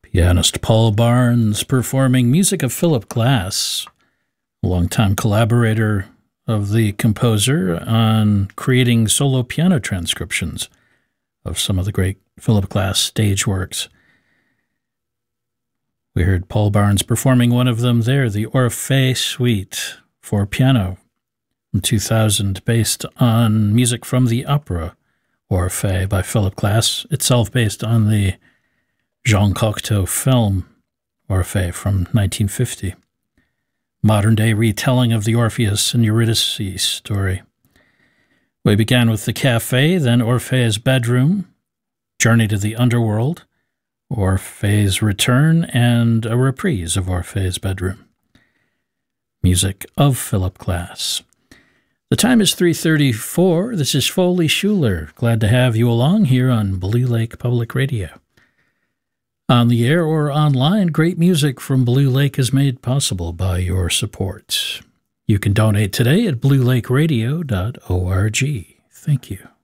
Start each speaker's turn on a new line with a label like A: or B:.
A: Pianist Paul Barnes performing music of Philip Glass, a longtime collaborator of the composer on creating solo piano transcriptions of some of the great Philip Glass stage works. We heard Paul Barnes performing one of them there, the Orphée Suite for piano from 2000, based on music from the opera Orphée by Philip Glass, itself based on the Jean Cocteau film Orphée from 1950. Modern-day retelling of the Orpheus and Eurydice story. We began with the Café, then Orphée's Bedroom, Journey to the Underworld, Orphée's Return, and a reprise of Orphée's Bedroom. Music of Philip Glass. The time is 3:34. This is Foley Schuler. Glad to have you along here on Blue Lake Public Radio. On the air or online, great music from Blue Lake is made possible by your support. You can donate today at bluelakeradio.org. Thank you.